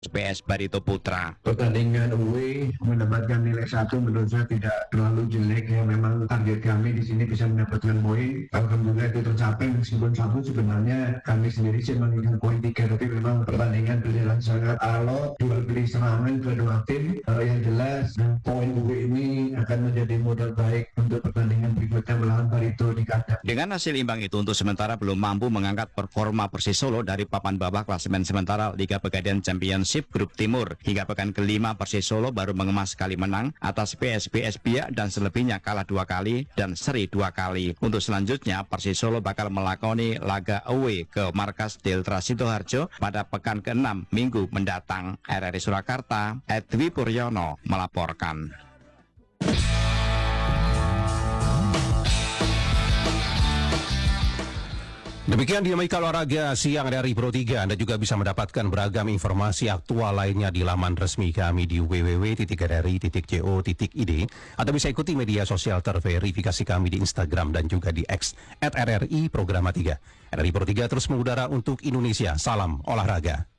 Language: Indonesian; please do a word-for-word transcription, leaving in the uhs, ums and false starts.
P S Barito Putra. Pertandingan away mendapatkan nilai satu menurut saya tidak terlalu jelek ya. Memang target kami di sini bisa mendapatkan poin. Alhamdulillah itu tercapai meskipun satu sebenarnya kami sendiri sih menginginkan poin tiga, tapi memang pertandingan berjalan sangat alot, jual beli serangan kedua tim. Uh, yang jelas poin away ini akan menjadi modal baik untuk pertandingan berikutnya melawan Barito di kandang. Dengan hasil imbang itu untuk sementara belum mampu mengangkat performa Persis Solo dari papan bawah klasemen sementara Liga Pegadaian Championship Grup Timur. Hingga pekan kelima Persis Solo baru mengemas sekali menang atas P S B S Biak dan selebihnya kalah dua kali dan seri dua kali. Untuk selanjutnya Persis Solo bakal melakoni laga away ke markas Delta Sidoarjo pada pekan keenam minggu mendatang. R R I Surakarta, Edwi Puryono melaporkan. Demikian dinamika olahraga siang dari Pro tiga. Anda juga bisa mendapatkan beragam informasi aktual lainnya di laman resmi kami di w w w titik r r i titik co titik i d atau bisa ikuti media sosial terverifikasi kami di Instagram dan juga di X at R R I Programa tiga. R R I Pro tiga terus mengudara untuk Indonesia. Salam olahraga.